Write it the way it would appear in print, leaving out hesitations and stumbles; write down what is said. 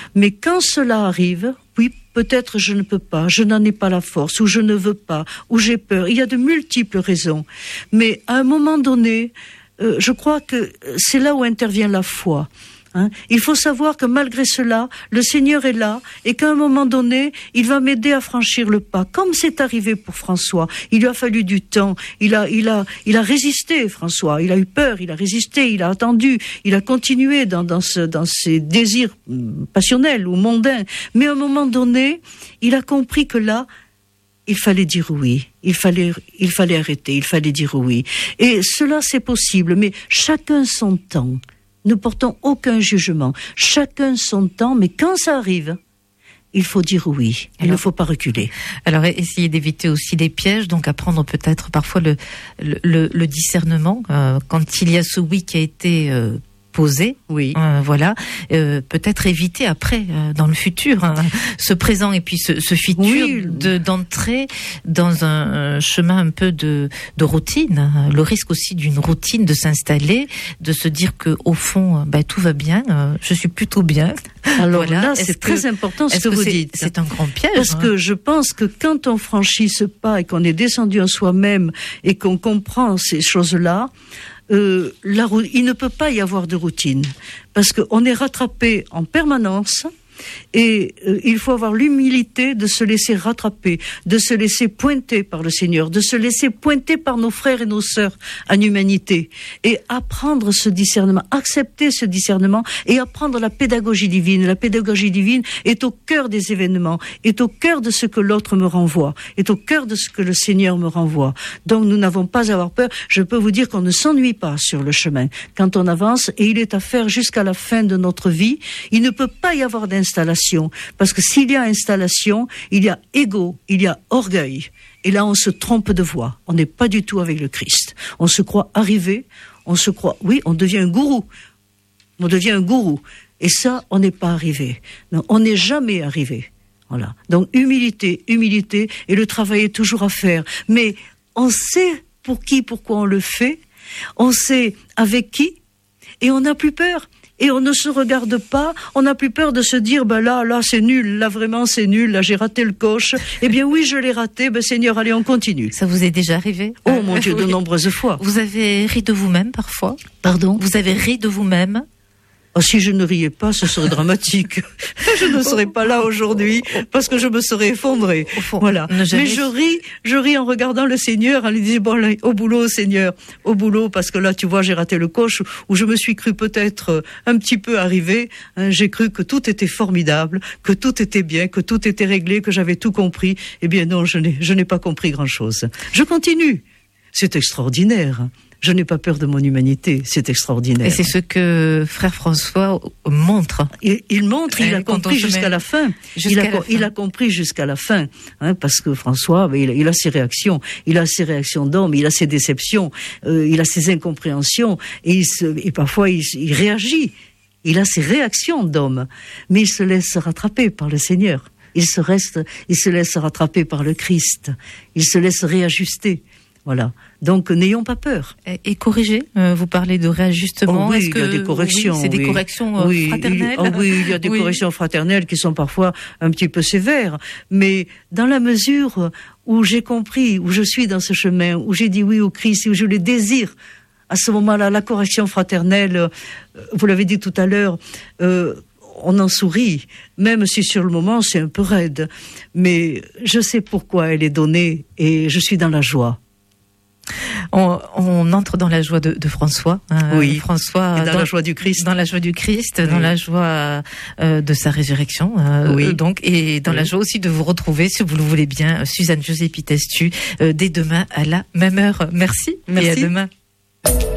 Mais quand cela arrive, oui, peut-être je ne peux pas, je n'en ai pas la force, ou je ne veux pas, ou j'ai peur. Il y a de multiples raisons. Mais à un moment donné, je crois que c'est là où intervient la foi. Il faut savoir que malgré cela, le Seigneur est là et qu'à un moment donné, il va m'aider à franchir le pas. Comme c'est arrivé pour François, il lui a fallu du temps. Il a résisté, François. Il a eu peur, il a résisté, il a attendu, il a continué dans ses désirs passionnels ou mondains. Mais à un moment donné, il a compris que là, il fallait dire oui, il fallait arrêter, il fallait dire oui. Et cela, c'est possible, mais chacun son temps. Ne portons aucun jugement. Chacun son temps, mais quand ça arrive, il faut dire oui. Il ne faut pas reculer. Alors, essayer d'éviter aussi les pièges, donc apprendre peut-être parfois le discernement. Quand il y a ce oui qui a été posé, oui. Voilà, peut-être éviter après, dans le futur, ce présent et puis ce futur, oui. d'entrer dans un chemin un peu de routine. Le risque aussi d'une routine, de s'installer, de se dire que au fond, tout va bien, je suis plutôt bien. Alors voilà. Là, c'est très important ce que vous dites. C'est un grand piège. Parce que je pense que quand on franchit ce pas et qu'on est descendu en soi-même et qu'on comprend ces choses-là, il ne peut pas y avoir de routine parce qu'on est rattrapé en permanence et il faut avoir l'humilité de se laisser rattraper, de se laisser pointer par le Seigneur, de se laisser pointer par nos frères et nos sœurs en humanité et apprendre ce discernement, accepter ce discernement et apprendre la pédagogie divine. La pédagogie divine est au cœur des événements, est au cœur de ce que l'autre me renvoie, est au cœur de ce que le Seigneur me renvoie. Donc nous n'avons pas à avoir peur. Je peux vous dire qu'on ne s'ennuie pas sur le chemin quand on avance et il est à faire jusqu'à la fin de notre vie. Il ne peut pas y avoir d'installation. Parce que s'il y a installation, il y a égo, il y a orgueil. Et là, on se trompe de voie. On n'est pas du tout avec le Christ. On se croit arrivé, on devient un gourou. On devient un gourou. Et ça, on n'est pas arrivé. Non, on n'est jamais arrivé. Voilà. Donc, humilité, et le travail est toujours à faire. Mais on sait pourquoi on le fait. On sait avec qui. Et on n'a plus peur. Et on ne se regarde pas, on n'a plus peur de se dire, là, c'est nul, là, vraiment, c'est nul, là, j'ai raté le coche. Eh bien, oui, je l'ai raté, Seigneur, allez, on continue. Ça vous est déjà arrivé? Oh, mon Dieu, de nombreuses fois. Vous avez ri de vous-même, parfois? Pardon? Vous avez ri de vous-même? Oh, si je ne riais pas, ce serait dramatique. Je ne serais pas là aujourd'hui parce que je me serais effondrée. Voilà. Mais je ris en regardant le Seigneur, en lui disant bon, au boulot, Seigneur, au boulot, parce que là, tu vois, j'ai raté le coche où je me suis cru peut-être un petit peu arrivé. J'ai cru que tout était formidable, que tout était bien, que tout était réglé, que j'avais tout compris. Eh bien non, je n'ai pas compris grand-chose. Je continue. C'est extraordinaire. Je n'ai pas peur de mon humanité, c'est extraordinaire. Et c'est ce que frère François montre. Il montre, il a compris jusqu'à la fin. Il a compris jusqu'à la fin, parce que François, il a ses réactions. Il a ses réactions d'homme, il a ses déceptions, il a ses incompréhensions, et parfois il réagit. Il a ses réactions d'homme, mais il se laisse rattraper par le Seigneur. Il se laisse rattraper par le Christ. Il se laisse réajuster. Voilà. Donc, n'ayons pas peur. Et corriger, vous parlez de réajustement. Oh oui, il y a des corrections. Oui, c'est des corrections fraternelles. Il y a des corrections fraternelles qui sont parfois un petit peu sévères. Mais dans la mesure où j'ai compris, où je suis dans ce chemin, où j'ai dit oui au Christ, où je le désire, à ce moment-là, la correction fraternelle, vous l'avez dit tout à l'heure, on en sourit, même si sur le moment c'est un peu raide. Mais je sais pourquoi elle est donnée et je suis dans la joie. On entre dans la joie de François. Oui. François et dans la joie du Christ. Dans la joie du Christ, oui. Dans la joie de sa résurrection. Oui. Donc, et dans la joie aussi de vous retrouver, si vous le voulez bien, Suzanne José Pitestu, dès demain à la même heure. Merci. Merci. Et à demain.